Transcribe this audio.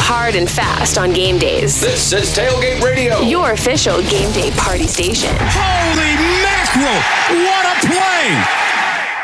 hard and fast on game days. This is Tailgate Radio, your official game day party station. Holy mackerel! What a play!